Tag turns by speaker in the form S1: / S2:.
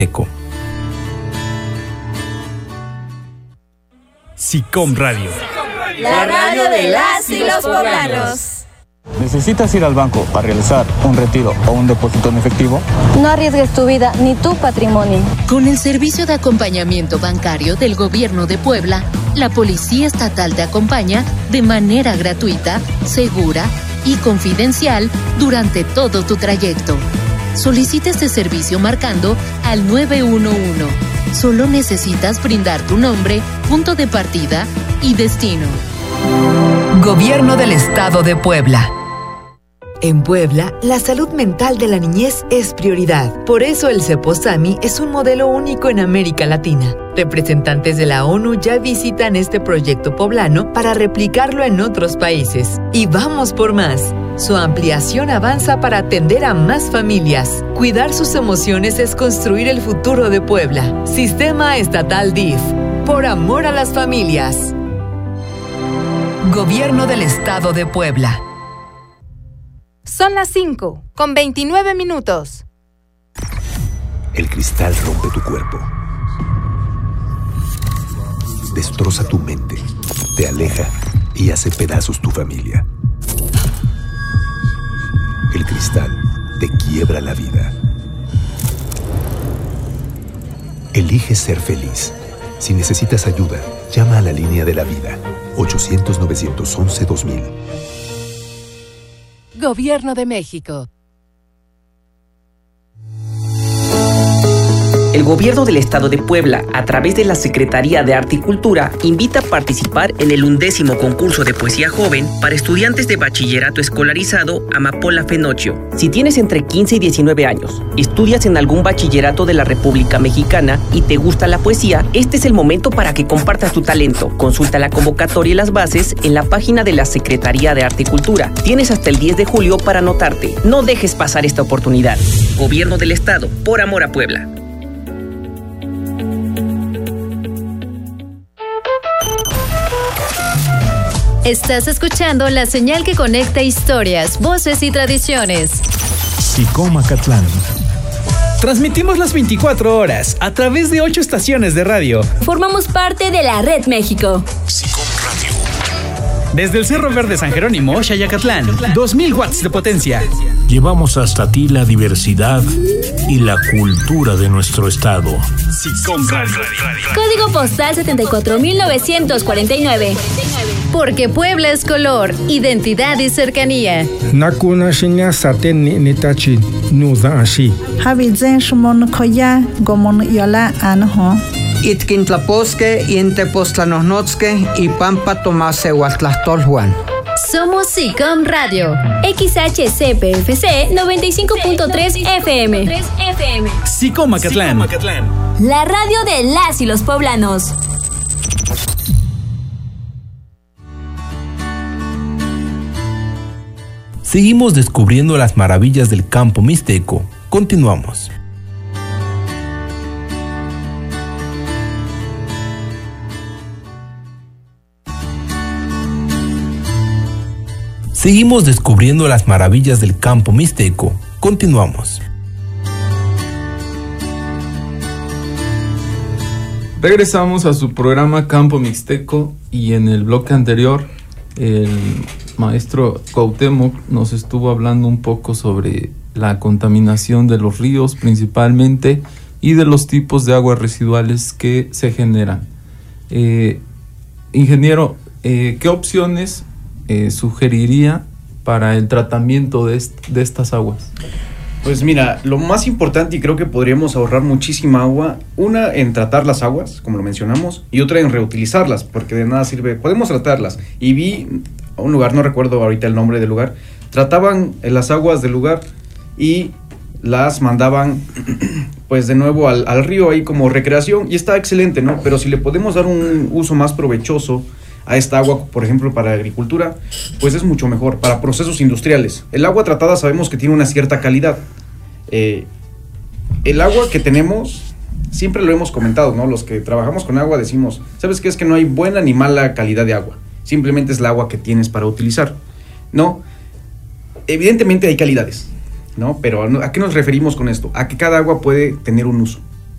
S1: Eco.
S2: SICOM Radio.
S3: La radio de las y los poblanos.
S4: ¿Necesitas ir al banco para realizar un retiro o un depósito en efectivo?
S5: No arriesgues tu vida ni tu patrimonio.
S6: Con el servicio de acompañamiento bancario del Gobierno de Puebla, la Policía Estatal te acompaña de manera gratuita, segura y confidencial durante todo tu trayecto. Solicita este servicio marcando al 911. Solo necesitas brindar tu nombre, punto de partida y destino.
S7: Gobierno del Estado de Puebla. En Puebla, la salud mental de la niñez es prioridad. Por eso el CEPOSAMI es un modelo único en América Latina. Representantes de la ONU ya visitan este proyecto poblano para replicarlo en otros países. Y vamos por más. Su ampliación avanza para atender a más familias. Cuidar sus emociones es construir el futuro de Puebla. Sistema Estatal DIF. Por amor a las familias. Gobierno del Estado de Puebla.
S8: Son las 5:29.
S9: El cristal rompe tu cuerpo. Destroza tu mente, te aleja y hace pedazos tu familia. El cristal te quiebra la vida. Elige ser feliz. Si necesitas ayuda, llama a la línea de la vida. 800-911-2000.
S6: Gobierno de México.
S10: El Gobierno del Estado de Puebla, a través de la Secretaría de Arte y Cultura, invita a participar en el 11º concurso de poesía joven para estudiantes de bachillerato escolarizado Amapola Fenochio. Si tienes entre 15 y 19 años, estudias en algún bachillerato de la República Mexicana y te gusta la poesía, este es el momento para que compartas tu talento. Consulta la convocatoria y las bases en la página de la Secretaría de Arte y Cultura. Tienes hasta el 10 de julio para anotarte. No dejes pasar esta oportunidad. Gobierno del Estado, por amor a Puebla.
S11: Estás escuchando la señal que conecta historias, voces y tradiciones.
S2: SICOM Acatlán. Transmitimos las 24 horas a través de 8 estaciones de radio.
S12: Formamos parte de la Red México.
S2: SICOM Radio. Desde el Cerro Verde San Jerónimo, Xayacatlán, 2000 watts de potencia.
S1: Llevamos hasta ti la diversidad y la cultura de nuestro estado.
S2: SICOM Radio.
S12: Código postal 74949.
S11: Porque Puebla es color, identidad y cercanía.
S13: Nakuna shinya saten nitachi nuda ashi.
S14: Habizen shumon koya gomon yola anho.
S15: Itkintlaposque y Entepoztlanohnotske y Pampa Tomase Huatlastolhuan.
S11: Somos SICOM Radio.
S12: XHCPFC 95.3 FM.
S2: SICOM Acatlán.
S12: La radio de las y los poblanos.
S1: Seguimos descubriendo las maravillas del campo mixteco. Continuamos. Seguimos descubriendo las maravillas del campo mixteco. Continuamos.
S16: Regresamos a su programa Campo Mixteco y en el bloque anterior el maestro Cuauhtémoc nos estuvo hablando un poco sobre la contaminación de los ríos principalmente y de los tipos de aguas residuales que se generan. Ingeniero, ¿qué opciones sugeriría para el tratamiento de estas aguas?
S17: Pues mira, lo más importante, y creo que podríamos ahorrar muchísima agua, una en tratar las aguas, como lo mencionamos, y otra en reutilizarlas, porque de nada sirve, podemos tratarlas. Y vi a un lugar, no recuerdo ahorita el nombre del lugar, trataban las aguas del lugar y las mandaban pues de nuevo al río ahí como recreación, y está excelente, ¿no? Pero si le podemos dar un uso más provechoso a esta agua, por ejemplo, para la agricultura, pues es mucho mejor, para procesos industriales. El agua tratada sabemos que tiene una cierta calidad. El agua que tenemos, siempre lo hemos comentado, ¿no? Los que trabajamos con agua decimos, ¿sabes qué? Es que no hay buena ni mala calidad de agua, simplemente es el agua que tienes para utilizar, ¿no? Evidentemente hay calidades, ¿no? Pero ¿a qué nos referimos con esto? A que cada agua puede tener un uso.